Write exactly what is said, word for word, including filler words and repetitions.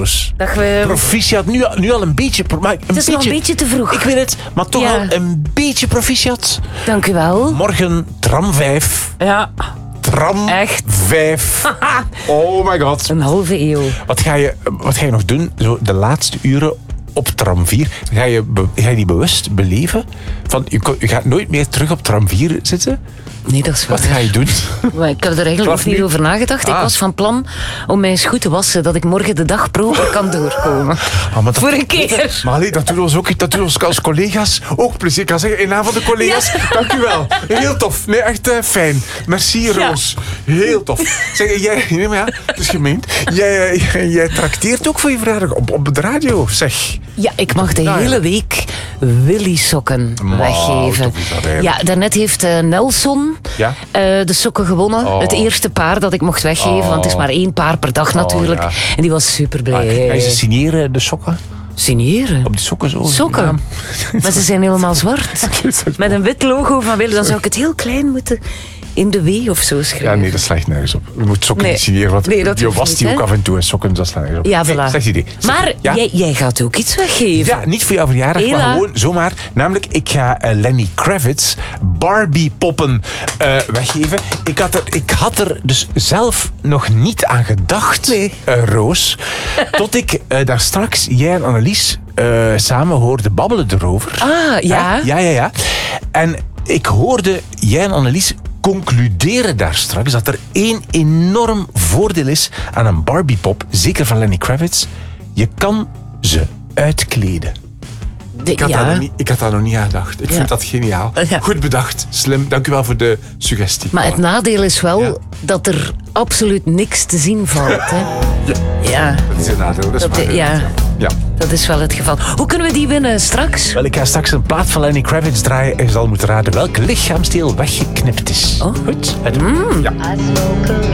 Roos. Dat we... Proficiat, nu, nu al een beetje... Maar een Het is beetje, nog een beetje te vroeg. Ik weet het, maar toch Ja. al een beetje proficiat. Dank u wel. Morgen tram vijf. Ja, Tram echt. vijf. Oh my god. Een halve eeuw. Wat ga je, wat ga je nog doen, zo de laatste uren op tram vier? Ga je, be- ga je die bewust beleven? Van, je, ko- je gaat nooit meer terug op tram vier zitten? Nee, dat is waar. Wat ga je doen? Maar ik heb er eigenlijk Vanaf nog niet nu? over nagedacht. Ik Ah. was van plan om mij eens goed te wassen, dat ik morgen de dag proper kan doorkomen. Ah, maar dat- Voor een keer. Maar allee, dat doet ons ook, dat doet ons als collega's ook plezier. Ik kan zeggen, in naam van de collega's, dank u wel. Heel tof. Nee, echt eh, fijn. Merci, Roos. Heel tof. Zeg, jij, nee, maar ja, het is gemeend. Jij, eh, jij, jij trakteert ook voor je verjaardag op, op de radio, zeg. Ja, ik mag de Nou ja. hele week Willy-sokken Wauw, weggeven. tof is dat eigenlijk. Ja, daarnet heeft eh, Nelson Ja? eh, de sokken gewonnen. Oh. Het eerste paar dat ik mocht weggeven, want het is maar één paar per dag natuurlijk. ja. En die was super Ah, blij. Ga je ze signeren, de sokken? Signeren? Op die sokken zo? Sokken? Ja. Maar ze zijn helemaal zwart. Met een wit logo van Willy. Dan zou ik het heel klein moeten in de W of zo schrijven. Ja, nee, dat slaagt nergens op. Je moet sokken Nee. niet signeren, want Nee, dat je hoeft wast niet, die hè? ook af en toe en sokken, dat slaat nergens op. Ja, Nee, voilà. slecht idee. Zeg, Maar ja? jij, jij gaat ook iets weggeven. Ja, niet voor jouw verjaardag, maar Hela. gewoon zomaar. Namelijk, ik ga eh, Lenny Kravitz Barbie-poppen eh, weggeven. Ik had, er, ik had er dus zelf nog niet aan gedacht, Nee. eh, Roos. Tot ik eh, daar straks jij en Annelies eh, samen hoorde babbelen erover. Ah, ja. Hè? Ja, ja, ja. En ik hoorde jij en Annelies concluderen daar straks dat er één enorm voordeel is aan een Barbie-pop, zeker van Lenny Kravitz. Je kan ze uitkleden. De- Ik had, ja. daar, nog niet, ik had daar nog niet aan gedacht. Ik Ja. vind dat geniaal. Ja. Goed bedacht. Slim. Dank u wel voor de suggestie. Maar het Voilà. nadeel is wel Ja. dat er absoluut niks te zien valt. Hè. Ja, Ja, dat is een nadeel. Dat is Dat- waar, ja. inderdaad, ja. dat is wel het geval. Hoe kunnen we die winnen straks? Wel, ik ga straks een plaat van Lenny Kravitz draaien en je zal moeten raden welk lichaamsdeel weggeknipt is. Oh. Goed? Het- Ja.